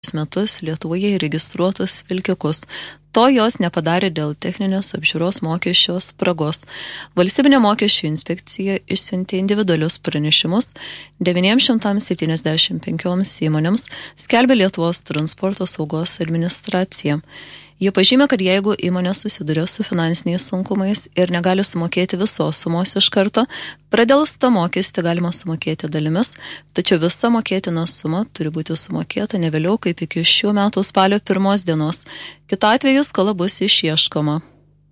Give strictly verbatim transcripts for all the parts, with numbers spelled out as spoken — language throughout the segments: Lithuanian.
dvejus metus Lietuvoje įregistruotus vilkikus. To jos nepadarė dėl techninės apžiūros mokesčio spragos. Valstybinė mokesčių inspekcija išsiuntė individualius pranešimus devyniems šimtams septyniasdešimt penkioms įmonėms, skelbė Lietuvos transporto saugos administracija. Jie pažymė, kad jeigu įmonė susiduria su finansiniais sunkumais ir negali sumokėti visos sumos iš karto, pradėlstą mokestį galima sumokėti dalimis, tačiau visa mokėtina suma turi būti sumokėta ne vėliau kaip iki šių metų spalio pirmos dienos. Kitu atveju skola bus išieškoma.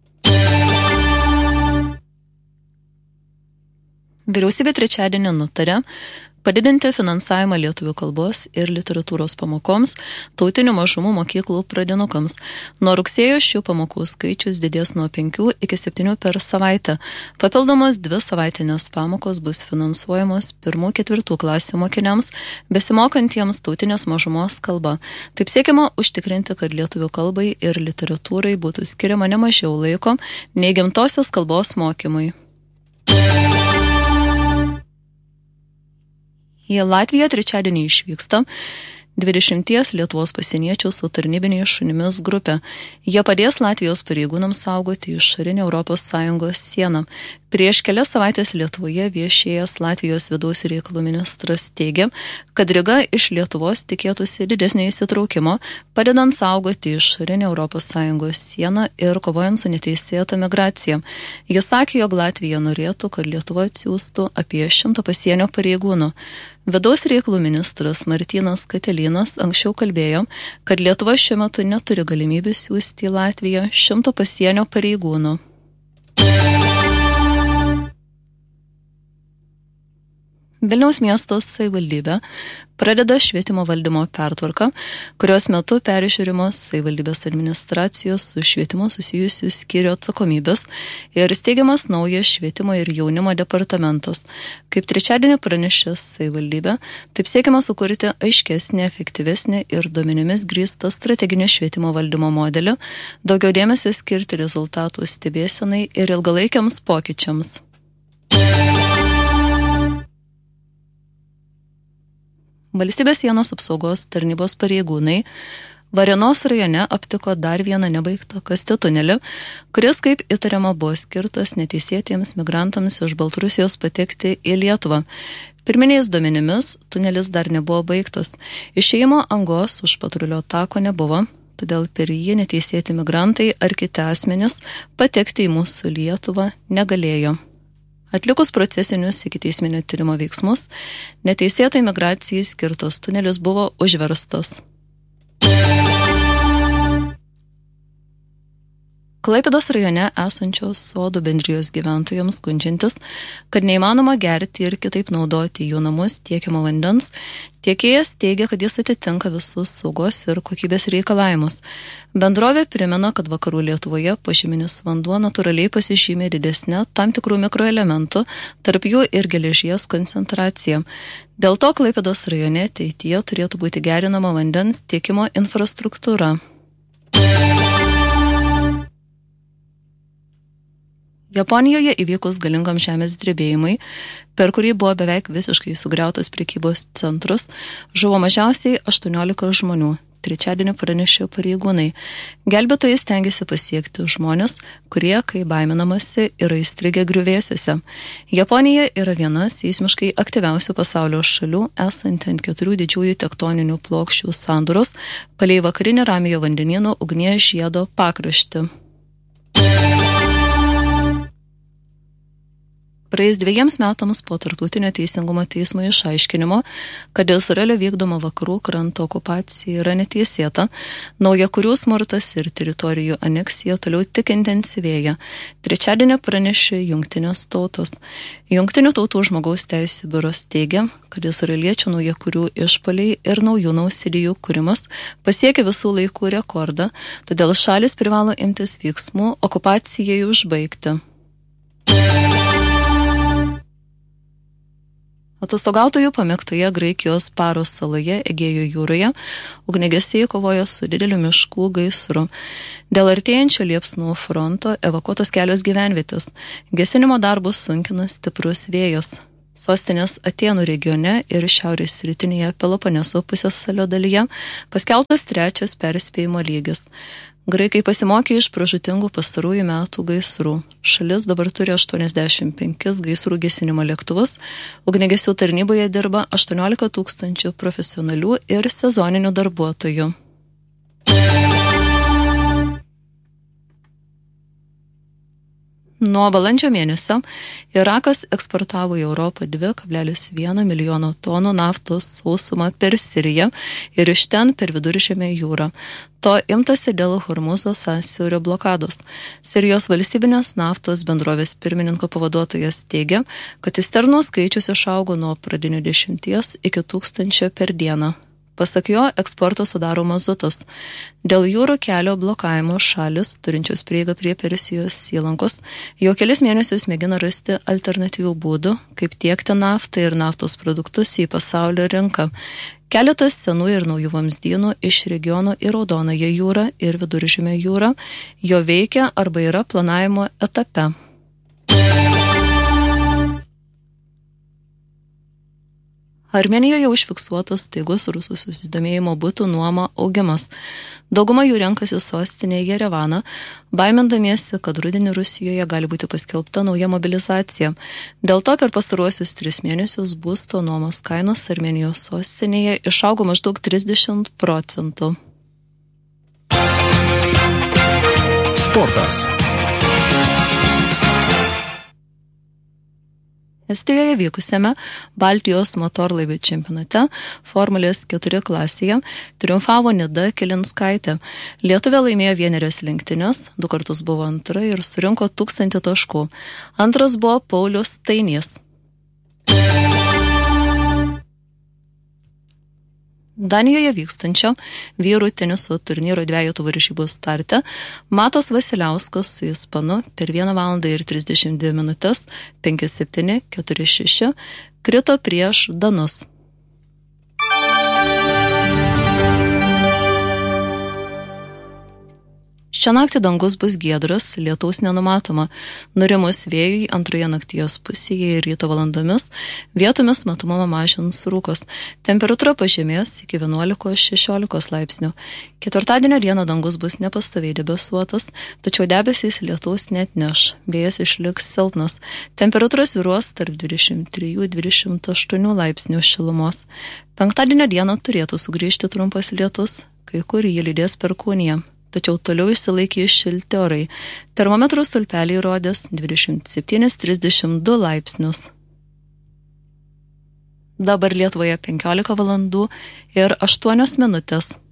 Vyriausybė trečiadienį nutarė padidinti finansavimą lietuvių kalbos ir literatūros pamokoms tautinių mažumų mokyklų pradinukams. Nuo rugsėjo šių pamokų skaičius didės nuo penkių iki septynių per savaitę. Papildomos dvi savaitinės pamokos bus finansuojamos pirmų ketvirtų klasių mokiniams, besimokantiems tautinės mažumos kalba. Taip siekiama užtikrinti, kad lietuvių kalbai ir literatūrai būtų skiriama ne mažiau laiko nei gimtosios kalbos mokymui. Į Latviją trečiadienį išvyksta dvidešimties Lietuvos pasieniečių su tarnybiniais šunimis grupė. Jie padės Latvijos pareigūnams saugoti išorinę Europos Sąjungos sieną. Prieš kelias savaitės Lietuvoje viešėjęs Latvijos vidaus reikalų ministras teigė, kad Ryga iš Lietuvos tikėtųsi didesnio įsitraukimo, padedant saugoti išorinę Europos Sąjungos sieną ir kovojant su neteisėta migracija. Jis sakė, jog Latvija norėtų, kad Lietuva atsiųstų apie šimtą pasienio pareigūnų. Vidaus reikalų ministras Martynas Katelynas anksčiau kalbėjo, kad Lietuva šiuo metu neturi galimybių siųsti į Latviją šimto pasienio pareigūnų. Vilniaus miesto savivaldybė pradeda švietimo valdymo pertvarką, kurios metu peržiūrimos savivaldybės administracijos su švietimu susijusių skyrių atsakomybės ir steigiamas naujas švietimo ir jaunimo departamentas. Kaip trečiadienį pranešė savivaldybė, taip siekiama sukurti aiškesnį, efektyvesnį ir duomenimis grįstą strateginį švietimo valdymo modelį, daugiau dėmesio skirti rezultatų stebėsenai ir ilgalaikiams pokyčiams. Valstybės sienos apsaugos tarnybos pareigūnai Varėnos rajone aptiko dar vieną nebaigtą kasti tunelį, kuris, kaip įtariama, buvo skirtas neteisėtiems migrantams iš Baltarusijos patekti į Lietuvą. Pirminiais duomenimis tunelis dar nebuvo baigtas. Išėjimo angos už patrulio tako nebuvo, todėl per jį neteisėti migrantai ar kiti asmenys patekti į mūsų Lietuvą negalėjo. Atlikus procesinius ikiteisminio tyrimo veiksmus, neteisėtai migracijai skirtas tunelis buvo užverstas. Klaipėdos rajone esančios sodų bendrijos gyventojams skundžiantis, kad neįmanoma gerti ir kitaip naudoti jų namus tiekiamo vandens, tiekėjas teigia, kad jis atitinka visus saugos ir kokybės reikalavimus. Bendrovė primena, kad vakarų Lietuvoje požeminis vanduo natūraliai pasižymė didesnė tam tikrų mikroelementų, tarp jų ir geležies koncentracija. Dėl to Klaipėdos rajone ateityje turėtų būti gerinama vandens tiekimo infrastruktūra. Japonijoje įvykus galingam žemės drebėjimui, per kurį buvo beveik visiškai sugriautas prekybos centrus, žuvo mažiausiai aštuoniolika žmonių. Trečiadienį pranešė pareigūnai. Gelbėtojai stengiasi pasiekti žmonės, kurie, kai baiminamasi, yra įstrigę griuvėsiuose. Japonija yra viena seismiškai aktyviausių pasaulio šalių, esanti ant keturių didžiųjų tektoninių plokščių sandūros, palei vakarinį Ramiojo vandenyno ugnies žiedo pakraštį. Praėjus dviejiems metams po Tarptautinio teisingumo teismo išaiškinimo, kad Izraelio vykdoma vakarų kranto okupacija yra neteisėta, naujakurių smurtas ir teritorijų aneksija toliau tik intensyvėja. Trečiadienį pranešė Jungtinės tautos. Jungtinių tautų žmogaus teisių biuras teigia, kad izraeliečių naujakurių išpuoliai ir naujų nausidijų kūrimas pasiekė visų laikų rekordą, todėl šalis privalo imtis veiksmų okupacijai užbaigti. Atostogautojų pamėgtoje Graikijos Paros saloje Egėjo jūroje ugniagesiai kovojo su dideliu miškų gaisru. Dėl artėjančio liepsnų fronto evakuotos kelios gyvenvietės. Gesinimo darbus sunkina stiprus vėjas. Sostinės Atėnų regione ir šiaurės rytinėje Peloponeso pusiasalio dalyje paskelbtas trečias perspėjimo lygis. Graikai pasimokė iš pražūtingų pastarųjų metų gaisrų. Šalis dabar turi aštuoniasdešimt penkis gaisrų gesinimo lėktuvus, ugniagesių tarnyboje dirba aštuoniolika tūkstančių profesionalių ir sezoninių darbuotojų. Nuo balandžio mėnesio Irakas eksportavo į Europą dvi kablelis vienas milijono tonų naftos sausumą per Siriją ir iš ten per Viduržemę jūrą. To imtasi dėl Hormuzo sąsiaurio blokados. Sirijos valstybinės naftos bendrovės pirmininko pavaduotojas teigia, kad cisternų skaičius išaugo nuo pradinių dešimties iki tūkstančio per dieną. Pasak jo, eksportą sudaro mazutas. Dėl jūrų kelio blokavimo šalis, turinčios prieigą prie Persijos įlankos, jau kelis mėnesius mėgina rasti alternatyvių būdų, kaip tiekti naftą ir naftos produktus į pasaulio rinką. Keletas senų ir naujų vamzdynų iš regiono į Raudonąją jūrą ir Viduržemę jūrą jo veikia arba yra planavimo etape. Armėnijoje užfiksuotas staigus rusų susidomėjimo butų nuoma augimas. Dauguma jų renkasi sostinėje Jerevaną, baimindamiesi, kad rudenį Rusijoje gali būti paskelbta nauja mobilizacija. Dėl to per pastaruosius tris mėnesius būsto nuomos kainos Armėnijos sostinėje išaugo maždaug trisdešimt procentų. Sportas. Estijoje vykusiame Baltijos motorlaivių čempionate Formulės keturi klasėje triumfavo Nida Kilinskaitė. Lietuvė laimėjo vienerias lenktynes, du kartus buvo antra ir surinko tūkstantį taškų. Antras buvo Paulius Stainys. Danijoje vykstančio vyrų teniso turnyro dvejetų varžybų starte Matas Vasiliauskas su Ispanu per vieną valandą ir trisdešimt dvi minutės penki septyni keturi šeši krito prieš danus. Šią naktį dangus bus giedras, lietaus nenumatoma. Nurimus vėjui antroje nakties pusėje ir ryto valandomis vietomis matomumą mažins rūkas. Temperatūra pažemės iki vienuolikos šešiolikos laipsnių. Ketvirtadienio dieną dangus bus nepastoviai debesuotas, tačiau debesys lietaus neatneš. Vėjas išliks silpnas. Temperatūra svyruos tarp dvidešimt trijų dvidešimt aštuonių laipsnių šilumos. Penktadienio dieną turėtų sugrįžti trumpas lietus, kai kur jį lydės perkūnija. Tačiau toliau išsilaikė šilti orai. Termometrų stulpeliai rodės dvidešimt septyni trisdešimt du laipsnius. Dabar Lietuvoje penkiolika valandų ir aštuonios minutės.